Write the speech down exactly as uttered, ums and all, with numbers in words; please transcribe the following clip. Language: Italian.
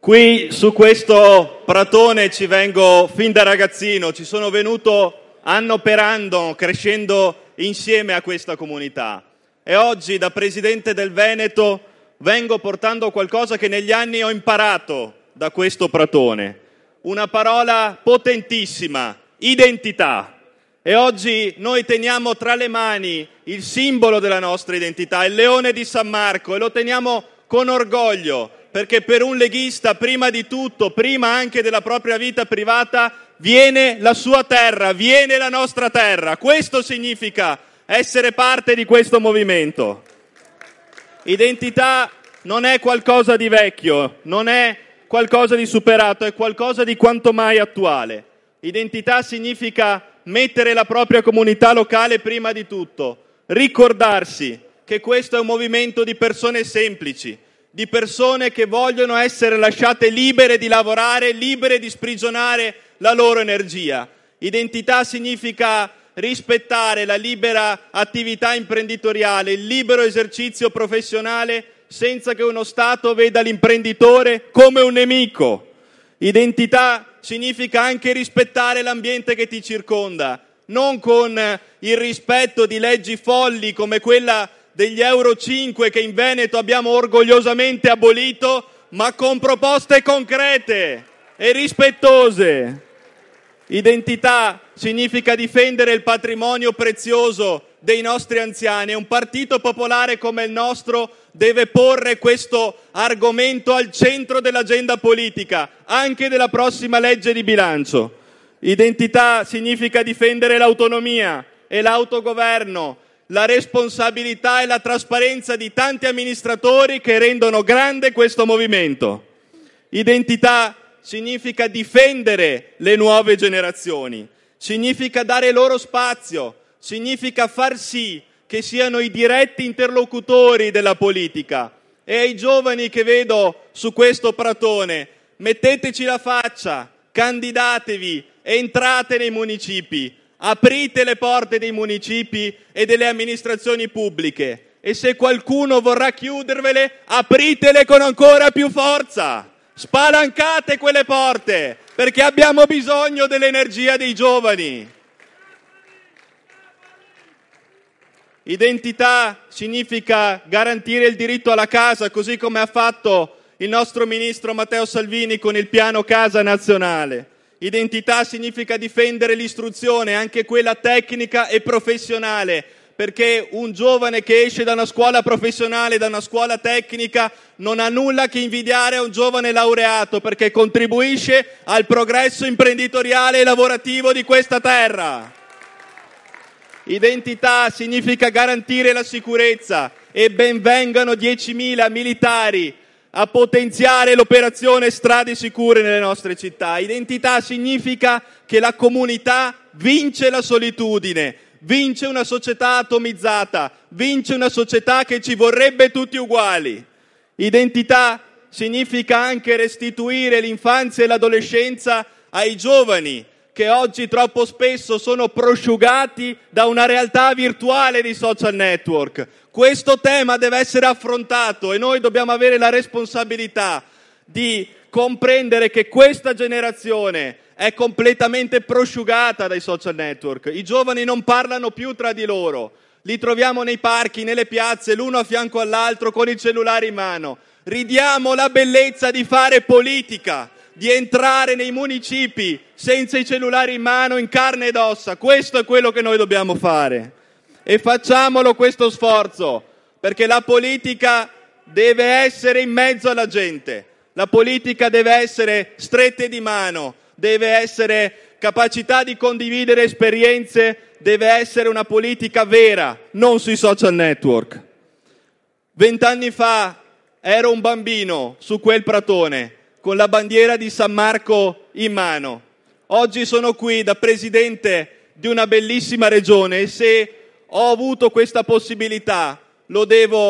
Qui su questo pratone ci vengo fin da ragazzino, ci sono venuto anno per anno crescendo insieme a questa comunità e oggi da presidente del Veneto vengo portando qualcosa che negli anni ho imparato da questo pratone, una parola potentissima, identità. E oggi noi teniamo tra le mani il simbolo della nostra identità, il leone di San Marco, e lo teniamo con orgoglio, perché per un leghista, prima di tutto, prima anche della propria vita privata, viene la sua terra, viene la nostra terra. Questo significa essere parte di questo movimento. Identità non è qualcosa di vecchio, non è qualcosa di superato, è qualcosa di quanto mai attuale. Identità significa mettere la propria comunità locale prima di tutto, ricordarsi che questo è un movimento di persone semplici, di persone che vogliono essere lasciate libere di lavorare, libere di sprigionare la loro energia. Identità significa rispettare la libera attività imprenditoriale, il libero esercizio professionale, senza che uno Stato veda l'imprenditore come un nemico. Identità significa anche rispettare l'ambiente che ti circonda, non con il rispetto di leggi folli come quella degli Euro cinque che in Veneto abbiamo orgogliosamente abolito, ma con proposte concrete e rispettose. Identità significa difendere il patrimonio prezioso dei nostri anziani. Un partito popolare come il nostro deve porre questo argomento al centro dell'agenda politica, anche della prossima legge di bilancio. Identità significa difendere l'autonomia e l'autogoverno, la responsabilità e la trasparenza di tanti amministratori che rendono grande questo movimento. Identità significa difendere le nuove generazioni, significa dare loro spazio, significa far sì che siano i diretti interlocutori della politica. E ai giovani che vedo su questo pratone, metteteci la faccia, candidatevi, entrate nei municipi, aprite le porte dei municipi e delle amministrazioni pubbliche e se qualcuno vorrà chiudervele, apritele con ancora più forza. Spalancate quelle porte, perché abbiamo bisogno dell'energia dei giovani. Identità significa garantire il diritto alla casa, così come ha fatto il nostro ministro Matteo Salvini con il piano Casa Nazionale. Identità significa difendere l'istruzione, anche quella tecnica e professionale, perché un giovane che esce da una scuola professionale, da una scuola tecnica, non ha nulla che invidiare a un giovane laureato, perché contribuisce al progresso imprenditoriale e lavorativo di questa terra. Identità significa garantire la sicurezza e ben vengano diecimila militari a potenziare l'operazione Strade Sicure nelle nostre città. Identità significa che la comunità vince la solitudine, vince una società atomizzata, vince una società che ci vorrebbe tutti uguali. Identità significa anche restituire l'infanzia e l'adolescenza ai giovani, che oggi troppo spesso sono prosciugati da una realtà virtuale di social network. Questo tema deve essere affrontato e noi dobbiamo avere la responsabilità di comprendere che questa generazione è completamente prosciugata dai social network. I giovani non parlano più tra di loro, li troviamo nei parchi, nelle piazze, l'uno a fianco all'altro con il cellulare in mano. Ridiamo la bellezza di fare politica, di entrare nei municipi senza i cellulari in mano, in carne ed ossa. Questo è quello che noi dobbiamo fare e facciamolo questo sforzo, perché la politica deve essere in mezzo alla gente, la politica deve essere strette di mano, deve essere capacità di condividere esperienze, deve essere una politica vera, non sui social network. Vent'anni fa ero un bambino su quel pratone con la bandiera di San Marco in mano. Oggi sono qui da presidente di una bellissima regione e se ho avuto questa possibilità lo devo